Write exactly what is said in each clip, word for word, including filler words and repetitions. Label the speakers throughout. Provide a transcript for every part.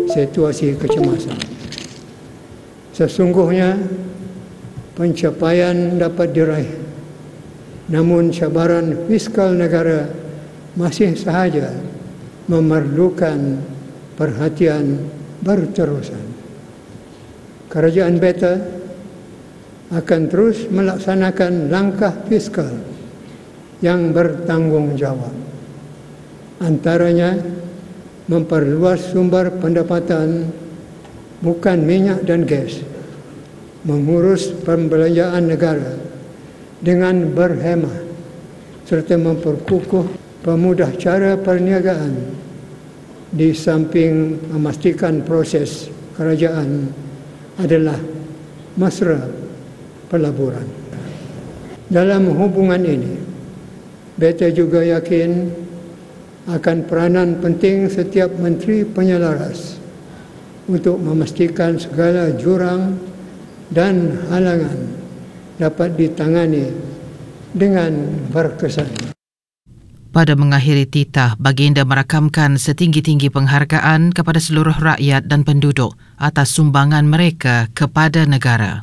Speaker 1: situasi kecemasan. Sesungguhnya pencapaian dapat diraih, namun cabaran fiskal negara masih sahaja memerlukan perhatian berterusan. Kerajaan Beta akan terus melaksanakan langkah fiskal yang bertanggungjawab. Antaranya memperluas sumber pendapatan bukan minyak dan gas, mengurus pembelanjaan negara dengan berhemah, serta memperkukuh pemudah cara perniagaan di samping memastikan proses kerajaan adalah mesra pelaburan. Dalam hubungan ini, Beta juga yakin akan peranan penting setiap menteri penyelaras untuk memastikan segala jurang dan halangan dapat ditangani dengan berkesan.
Speaker 2: Pada mengakhiri titah, baginda merakamkan setinggi-tinggi penghargaan kepada seluruh rakyat dan penduduk atas sumbangan mereka kepada negara.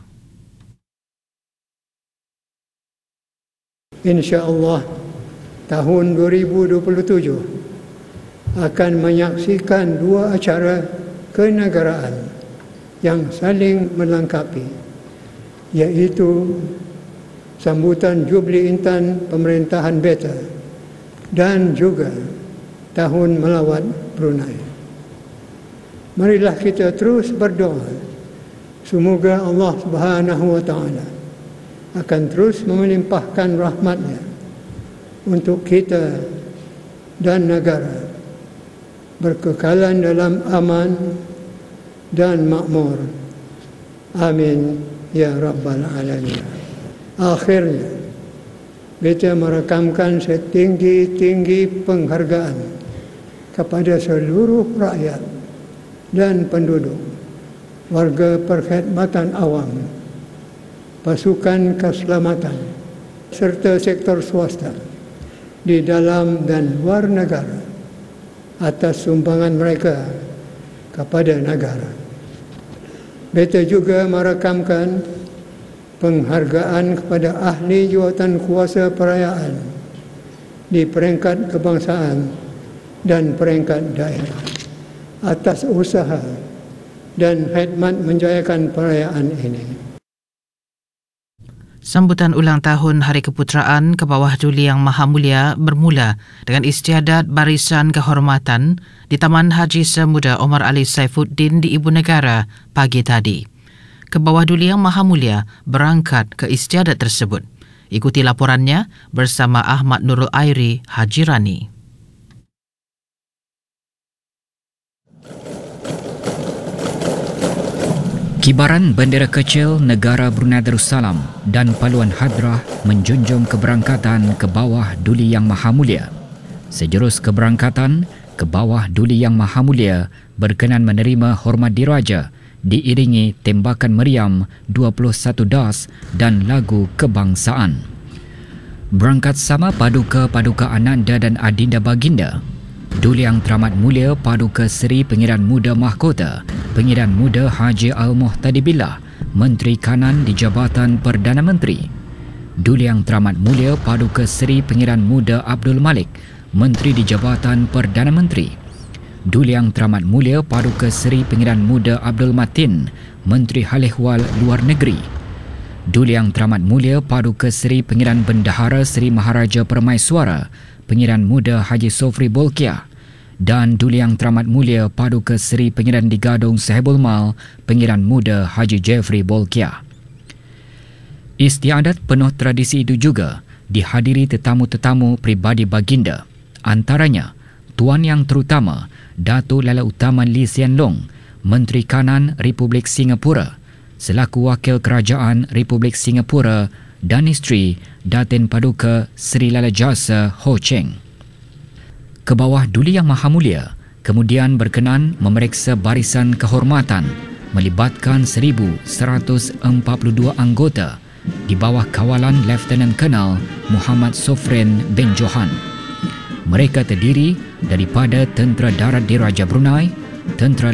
Speaker 1: InsyaAllah, tahun dua ribu dua puluh tujuh akan menyaksikan dua acara kenegaraan yang saling melengkapi, iaitu sambutan Jubli Intan Pemerintahan Beta dan juga Tahun Melawat Brunei. Marilah kita terus berdoa semoga Allah Subhanahu wa taala akan terus melimpahkan rahmat-Nya untuk kita dan negara berkekalan dalam aman dan makmur. Amin ya rabbal alamin. Akhirnya, Beta merakamkan setinggi-tinggi penghargaan kepada seluruh rakyat dan penduduk, warga perkhidmatan awam, pasukan keselamatan, serta sektor swasta di dalam dan luar negara atas sumbangan mereka kepada negara. Beta juga merakamkan penghargaan kepada ahli jawatan kuasa perayaan di peringkat kebangsaan dan peringkat daerah atas usaha dan khidmat menjayakan perayaan ini.
Speaker 2: Sambutan ulang tahun Hari Keputeraan ke bawah Duli Yang Maha Mulia bermula dengan istiadat barisan kehormatan di Taman Haji Semuda Omar Ali Saifuddin di Ibu Negara pagi tadi. Ke bawah Duli Yang Maha Mulia berangkat ke istiadat tersebut. Ikuti laporannya bersama Ahmad Nurul Airi Haji Rani.
Speaker 3: Kibaran bendera kecil negara Brunei Darussalam dan paluan hadrah menjunjung keberangkatan ke bawah Duli Yang Maha Mulia. Sejurus keberangkatan ke bawah Duli Yang Maha Mulia berkenan menerima hormat diraja diiringi tembakan meriam dua puluh satu das dan lagu kebangsaan. Berangkat sama Paduka Paduka Ananda dan Adinda Baginda, Duli Yang Teramat Mulia Paduka Seri Pengiran Muda Mahkota Pengiran Muda Haji Al-Muhtadi Billah, Menteri Kanan di Jabatan Perdana Menteri. Duli Yang Teramat Mulia Paduka Seri Pengiran Muda Abdul Malik, Menteri di Jabatan Perdana Menteri. Duli Yang Teramat Mulia Paduka Seri Pengiran Muda Abdul Matin, Menteri Hal Ehwal Luar Negeri. Duli Yang Teramat Mulia Paduka Seri Pengiran Bendahara Seri Maharaja Permaiswara, Pengiran Muda Haji Sofri Bolkiah, dan Duli Yang Teramat Mulia Paduka Seri Pengiran di Gadong Sahibul Mal, Pengiran Muda Haji Jeffrey Bolkiah. Istiadat penuh tradisi itu juga dihadiri tetamu-tetamu pribadi baginda, antaranya Tuan Yang Terutama Datuk Lala Utaman Lee Hsien Loong, Menteri Kanan Republik Singapura, selaku Wakil Kerajaan Republik Singapura dan isteri Datin Paduka Sri Lala Jasa Ho Cheng. Ke bawah Duli Yang Maha Mulia kemudian berkenan memeriksa barisan kehormatan melibatkan seribu seratus empat puluh dua anggota di bawah kawalan Lieutenant Colonel Muhammad Sofren bin Johan. Mereka terdiri daripada Tentera Darat Diraja Brunei, Tentera